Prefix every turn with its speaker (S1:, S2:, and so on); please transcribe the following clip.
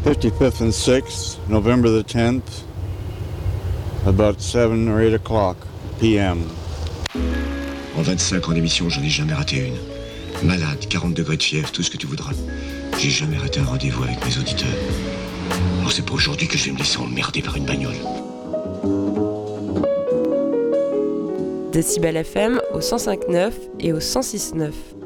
S1: 55th and 6th, November the 10th, about 7 or 8 o'clock p.m.
S2: En 25 ans d'émission, j'en ai jamais raté une. Malade, 40 degrés de fièvre, tout ce que tu voudras. J'ai jamais raté un rendez-vous avec mes auditeurs. Alors c'est pas aujourd'hui que je vais me laisser emmerder par une bagnole.
S3: Décibel FM au 105.9 et au 106.9.